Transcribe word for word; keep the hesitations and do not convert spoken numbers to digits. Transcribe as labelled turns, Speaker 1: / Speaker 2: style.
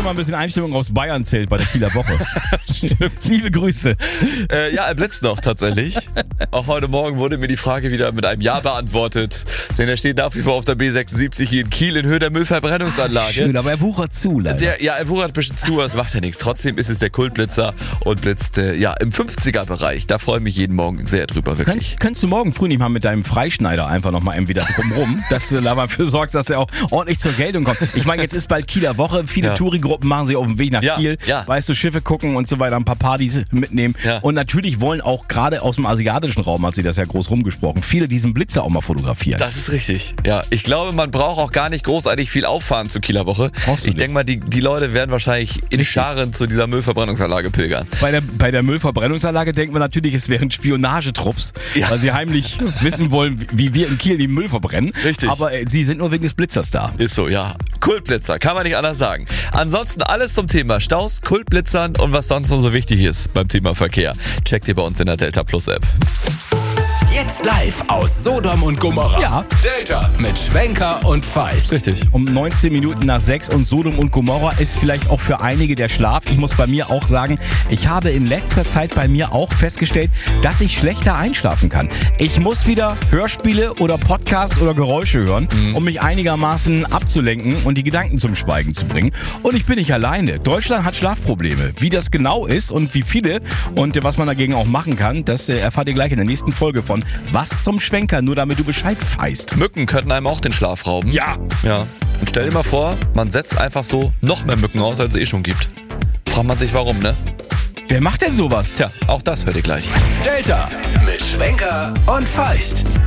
Speaker 1: mal ein bisschen Einstimmung aus Bayern zählt bei der Kieler Woche. Stimmt. Liebe Grüße.
Speaker 2: Äh, ja, er blitzt noch tatsächlich. Auch heute Morgen wurde mir die Frage wieder mit einem Ja beantwortet. Denn er steht nach wie vor auf der B sechsundsiebzig hier in Kiel in Höhe der Müllverbrennungsanlage.
Speaker 1: Schön, aber er wuchert zu, leider.
Speaker 2: Der, ja, er wuchert ein bisschen zu, das macht ja nichts. Trotzdem ist es der Kultblitzer und blitzt äh, ja im fünfziger-Bereich. Da freue ich mich jeden Morgen sehr drüber, wirklich.
Speaker 1: Könnt, könntest du morgen früh nicht mal mit deinem Freischneider einfach nochmal eben wieder drumrum, dass du da mal für sorgst, dass der auch ordentlich zur Geltung kommt. Ich meine, jetzt ist bald Kieler Woche. Viele
Speaker 2: Ja.
Speaker 1: Touri-Gruppen machen sich auf den Weg nach
Speaker 2: Ja,
Speaker 1: Kiel.
Speaker 2: ja.
Speaker 1: Weißt du, Schiffe gucken und so weiter, ein paar Partys mitnehmen.
Speaker 2: Ja.
Speaker 1: Und natürlich wollen auch gerade aus dem asiatischen Raum, hat sie das ja groß rumgesprochen, viele diesen Blitzer auch mal fotografieren.
Speaker 2: Das ist richtig. Ja, ich glaube, man braucht auch gar nicht großartig viel auffahren zur Kieler Woche.
Speaker 1: Brauchst du
Speaker 2: Ich
Speaker 1: nicht.
Speaker 2: denke mal, die, die Leute werden wahrscheinlich in
Speaker 1: Richtig.
Speaker 2: Scharen zu dieser Müllverbrennungsanlage pilgern.
Speaker 1: Bei der, bei der Müllverbrennungsanlage denkt man natürlich, es wären Spionagetrupps,
Speaker 2: Ja.
Speaker 1: weil sie heimlich wissen wollen, wie wir in Kiel die Müll verbrennen.
Speaker 2: Richtig.
Speaker 1: Aber äh, sie sind nur wegen des Blitzers da.
Speaker 2: Ist so, ja. Kultblitzer, kann man nicht anders sagen. Ansonsten alles zum Thema Staus, Kultblitzern und was sonst noch so wichtig ist beim Thema Verkehr. Checkt ihr bei uns in der Delta Plus App.
Speaker 3: Jetzt live aus Sodom und Gomorra.
Speaker 1: Ja.
Speaker 3: Delta mit Schwenker und Feist.
Speaker 2: Richtig.
Speaker 1: Um neunzehn Minuten nach sechs und Sodom und Gomorra ist vielleicht auch für einige der Schlaf. Ich muss bei mir auch sagen, ich habe in letzter Zeit bei mir auch festgestellt, dass ich schlechter einschlafen kann. Ich muss wieder Hörspiele oder Podcasts oder Geräusche hören,
Speaker 2: Mhm.
Speaker 1: um mich einigermaßen abzulenken und die Gedanken zum Schweigen zu bringen. Und ich bin nicht alleine. Deutschland hat Schlafprobleme. Wie das genau ist und wie viele und äh, was man dagegen auch machen kann, das äh, erfahrt ihr gleich in der nächsten Folge von Was zum Schwenker, nur damit du Bescheid weißt.
Speaker 2: Mücken könnten einem auch den Schlaf rauben.
Speaker 1: Ja.
Speaker 2: Ja. Und stell dir mal vor, man setzt einfach so noch mehr Mücken aus, als es eh schon gibt. Fragt man sich warum, ne?
Speaker 1: Wer macht denn sowas?
Speaker 2: Tja, auch das hört ihr gleich.
Speaker 3: Delta mit Schwenker und Feist.